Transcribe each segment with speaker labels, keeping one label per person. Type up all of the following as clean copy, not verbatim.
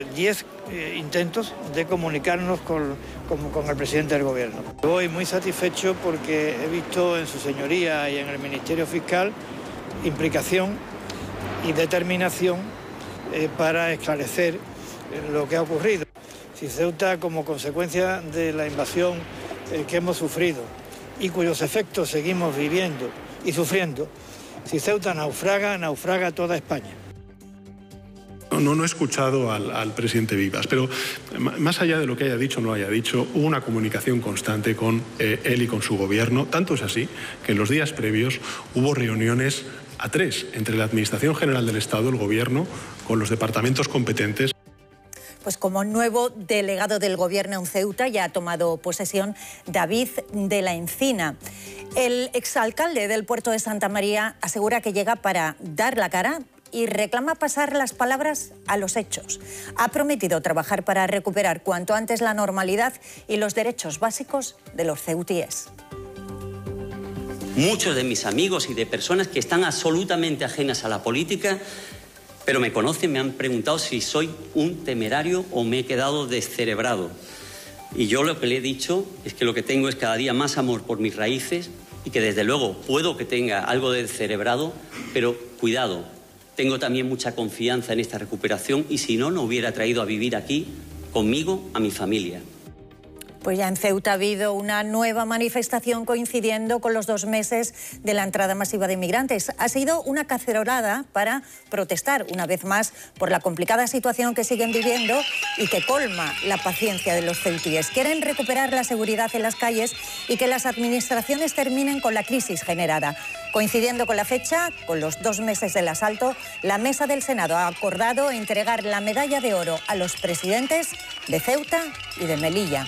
Speaker 1: 10 intentos de comunicarnos con el presidente del Gobierno. Voy muy satisfecho porque he visto en su señoría y en el Ministerio Fiscal implicación y determinación para esclarecer lo que ha ocurrido. Si Ceuta, como consecuencia de la invasión que hemos sufrido y cuyos efectos seguimos viviendo y sufriendo, si Ceuta naufraga, naufraga toda España.
Speaker 2: No he escuchado al presidente Vivas, pero más allá de lo que haya dicho o no haya dicho, hubo una comunicación constante con él y con su gobierno. Tanto es así que en los días previos hubo reuniones a 3 entre la Administración General del Estado, el Gobierno, con los departamentos competentes.
Speaker 3: Pues como nuevo delegado del Gobierno en Ceuta ya ha tomado posesión David de la Encina. El exalcalde del puerto de Santa María asegura que llega para dar la cara y reclama pasar las palabras a los hechos. Ha prometido trabajar para recuperar cuanto antes la normalidad y los derechos básicos de los ceutíes.
Speaker 4: Muchos de mis amigos y de personas que están absolutamente ajenas a la política, pero me conocen, me han preguntado si soy un temerario o me he quedado descerebrado. Y yo lo que le he dicho es que lo que tengo es cada día más amor por mis raíces y que desde luego puedo que tenga algo de descerebrado, pero cuidado, tengo también mucha confianza en esta recuperación y si no, no hubiera traído a vivir aquí conmigo a mi familia.
Speaker 3: Pues ya en Ceuta ha habido una nueva manifestación coincidiendo con los 2 meses de la entrada masiva de inmigrantes. Ha sido una cacerolada para protestar una vez más por la complicada situación que siguen viviendo y que colma la paciencia de los ceutíes. Quieren recuperar la seguridad en las calles y que las administraciones terminen con la crisis generada. Coincidiendo con la fecha, con los 2 meses del asalto, la Mesa del Senado ha acordado entregar la medalla de oro a los presidentes de Ceuta y de Melilla.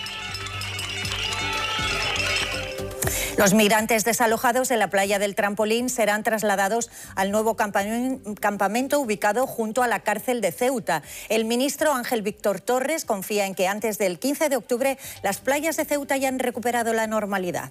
Speaker 3: Los migrantes desalojados en la playa del Trampolín serán trasladados al nuevo campamento ubicado junto a la cárcel de Ceuta. El ministro Ángel Víctor Torres confía en que antes del 15 de octubre las playas de Ceuta hayan recuperado la normalidad.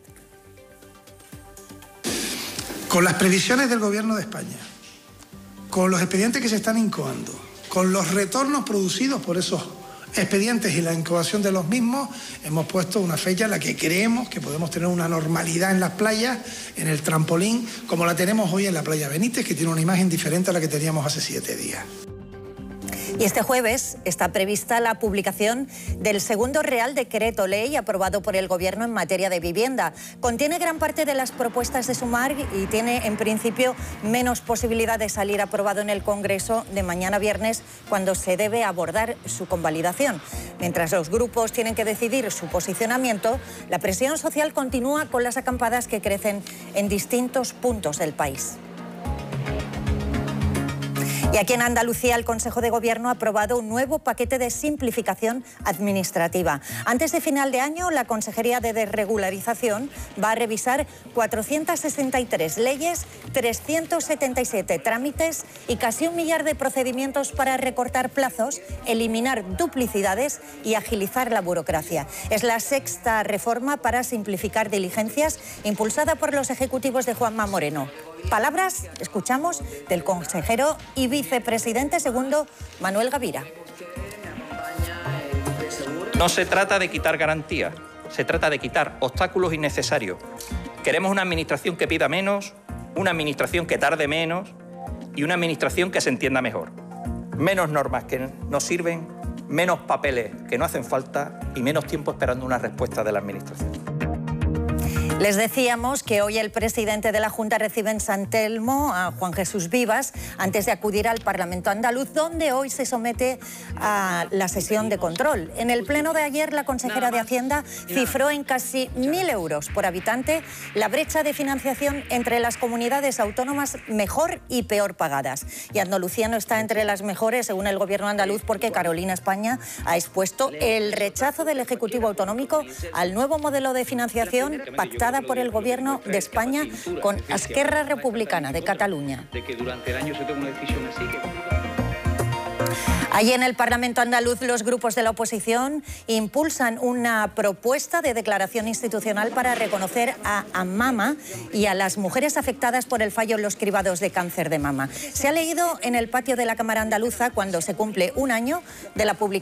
Speaker 5: Con las previsiones del Gobierno de España, con los expedientes que se están incoando, con los retornos producidos por esos expedientes y la incoación de los mismos, hemos puesto una fecha en la que creemos que podemos tener una normalidad en las playas, en el Trampolín, como la tenemos hoy en la playa Benítez, que tiene una imagen diferente a la que teníamos hace 7 días.
Speaker 3: Y este jueves está prevista la publicación del segundo Real Decreto Ley aprobado por el Gobierno en materia de vivienda. Contiene gran parte de las propuestas de Sumar y tiene en principio menos posibilidad de salir aprobado en el Congreso de mañana viernes, cuando se debe abordar su convalidación. Mientras los grupos tienen que decidir su posicionamiento, la presión social continúa con las acampadas que crecen en distintos puntos del país. Y aquí en Andalucía el Consejo de Gobierno ha aprobado un nuevo paquete de simplificación administrativa. Antes de final de año, la Consejería de Desregularización va a revisar 463 leyes, 377 trámites y casi 1 millar de procedimientos para recortar plazos, eliminar duplicidades y agilizar la burocracia. Es la 6ª reforma para simplificar diligencias impulsada por los ejecutivos de Juanma Moreno. Palabras, escuchamos, del consejero y vicepresidente segundo, Manuel Gavira.
Speaker 6: No se trata de quitar garantías, se trata de quitar obstáculos innecesarios. Queremos una administración que pida menos, una administración que tarde menos y una administración que se entienda mejor. Menos normas que no sirven, menos papeles que no hacen falta y menos tiempo esperando una respuesta de la administración.
Speaker 3: Les decíamos que hoy el presidente de la Junta recibe en San Telmo a Juan Jesús Vivas antes de acudir al Parlamento andaluz, donde hoy se somete a la sesión de control. En el pleno de ayer, la consejera de Hacienda cifró en casi 1.000 euros por habitante la brecha de financiación entre las comunidades autónomas mejor y peor pagadas. Y Andalucía no está entre las mejores, según el Gobierno andaluz, porque Carolina España ha expuesto el rechazo del Ejecutivo autonómico al nuevo modelo de financiación pactado por el Gobierno de España con Esquerra Republicana de Cataluña. Allí en el Parlamento andaluz los grupos de la oposición impulsan una propuesta de declaración institucional para reconocer a mama y a las mujeres afectadas por el fallo en los cribados de cáncer de mama. Se ha leído en el patio de la Cámara Andaluza cuando se cumple un año de la publicación